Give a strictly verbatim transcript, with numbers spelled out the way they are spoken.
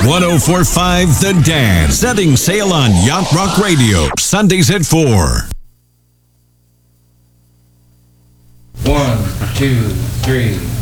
one oh four point five The Dan. Setting sail on Yacht Rock Radio. Sundays at four. One, two, three.